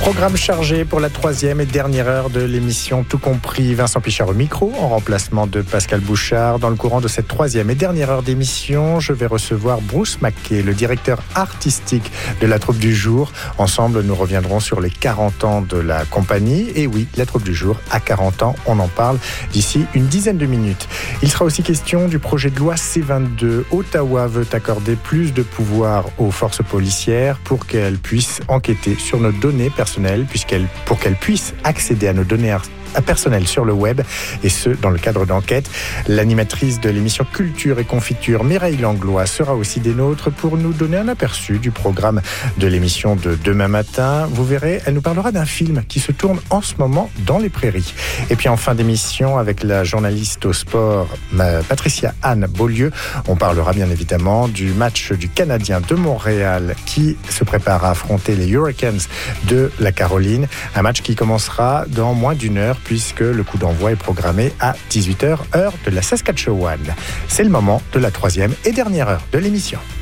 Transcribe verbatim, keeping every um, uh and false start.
Programme chargé pour la troisième et dernière heure de l'émission Tout compris. Vincent Pichard au micro, en remplacement de Pascal Bouchard. Dans le courant de cette troisième et dernière heure d'émission, je vais recevoir Bruce McKay, le directeur artistique de la troupe du jour. Ensemble, nous reviendrons sur les quarante ans de la compagnie. Et oui, la troupe du jour a quarante ans, on en parle d'ici une dizaine de minutes. Il sera aussi question du projet de loi C vingt-deux. Ottawa veut accorder plus de pouvoir aux forces policières pour qu'elles puissent enquêter sur nos données personnelles, puisqu'elles, pour qu'elles puissent accéder à nos données personnelles sur le web, et ce, dans le cadre d'enquête. L'animatrice de l'émission Culture et Confiture, Mireille Langlois, sera aussi des nôtres pour nous donner un aperçu du programme de l'émission de demain matin. Vous verrez, elle nous parlera d'un film qui se tourne en ce moment dans les prairies. Et puis en fin d'émission, avec la journaliste au sport, Patricia Anne Beaulieu, on parlera bien évidemment du match du Canadien de Montréal qui se prépare à affronter les Hurricanes de la Caroline. Un match qui commencera dans moins d'une heure, puisque le coup d'envoi est programmé à dix-huit heures, heure de la Saskatchewan. C'est le moment de la troisième et dernière heure de l'émission.